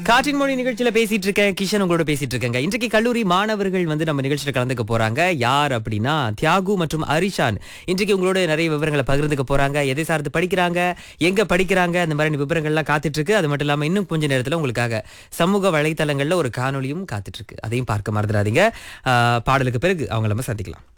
காற்றின் மொழி நிகழ்ச்சியில பேசிட்டு இருக்கேன். கிஷன் உங்களோட பேசிட்டு இருக்கேங்க. இன்றைக்கு கல்லூரி மாணவர்கள் நம்ம நிகழ்ச்சியில கலந்துக்க போறாங்க. யார் அப்படின்னா தியாகு மற்றும் அரிஷான். இன்றைக்கு உங்களோட நிறைய விவரங்களை பகிர்ந்துக்க போறாங்க. எதை சார்ந்து படிக்கிறாங்க, எங்க படிக்கிறாங்க, அந்த மாதிரி விவரங்கள்லாம் காத்துட்டு இருக்கு. அது மட்டும் இல்லாம இன்னும் கொஞ்ச நேரத்துல உங்களுக்காக சமூக வலைத்தளங்கள்ல ஒரு காணொளியும் காத்துட்டு இருக்கு. அதையும் பார்க்க மறந்துடாதீங்க. பாடலுக்கு பிறகு அவங்கள நம்ம சந்திக்கலாம்.